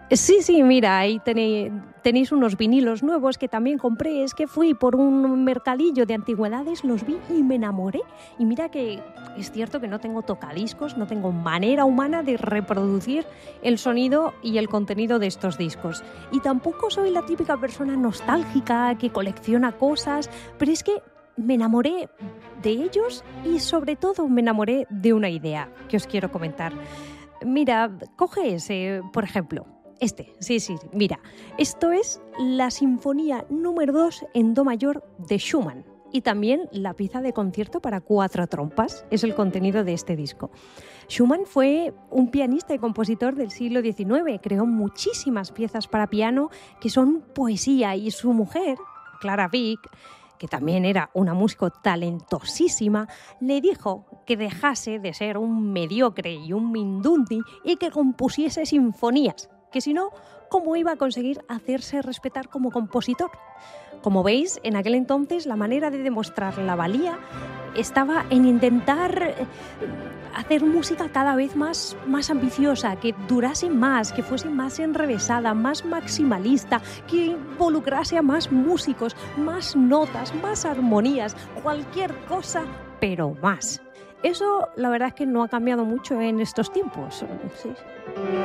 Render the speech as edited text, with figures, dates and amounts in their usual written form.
Sí, sí, mira, ahí tenéis unos vinilos nuevos que también compré. Es que fui por un mercadillo de antigüedades, los vi y me enamoré. Y mira que es cierto que no tengo tocadiscos, no tengo manera humana de reproducir el sonido y el contenido de estos discos. Y tampoco soy la típica persona nostálgica que colecciona cosas, pero es que me enamoré de ellos y sobre todo me enamoré de una idea que os quiero comentar. Mira, coge ese, por ejemplo. Sí, mira, esto es la Sinfonía número 2 en Do mayor de Schumann y también la pieza de concierto para 4 trompas, es el contenido de este disco. Schumann fue un pianista y compositor del siglo XIX, creó muchísimas piezas para piano que son poesía y su mujer, Clara Wieck, que también era una músico talentosísima, le dijo que dejase de ser un mediocre y un mindundi y que compusiese sinfonías, que si no, ¿cómo iba a conseguir hacerse respetar como compositor? Como veis, en aquel entonces la manera de demostrar la valía estaba en intentar hacer música cada vez más ambiciosa, que durase más, que fuese más enrevesada, más maximalista, que involucrase a más músicos, más notas, más armonías, cualquier cosa, pero más. Eso la verdad es que no ha cambiado mucho en estos tiempos. Sí.